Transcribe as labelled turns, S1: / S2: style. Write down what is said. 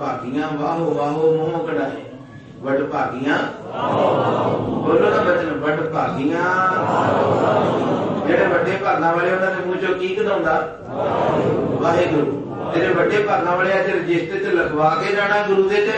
S1: ਭਾਗੀਆਂ ਵਾਹੋ ਵਾਹੋ ਮੋਹ ਕਢਾਏ। ਵੱਡ ਭਾਗੀਆਂ ਬੋਲੋ ਨਾ ਬਚਨ, ਵੱਡ ਭਾਗੀਆਂ। ਜਿਹੜੇ ਵੱਡੇ ਭਾਗਾਂ ਵਾਲੇ ਉਹਨਾਂ ਦੇ ਮੂੰਹ ਚੋਂ ਕੀ ਕਢਾਉਂਦਾ? ਵਾਹਿਗੁਰੂ। ਤੇਰੇ ਵੱਡੇ ਭਾਗਾਂ ਵਾਲੇ ਅੱਜ ਰਜਿਸਟਰ ਚ ਲਿਖਵਾ ਕੇ ਜਾਣਾ ਗੁਰੂ ਦੇ ਤੇ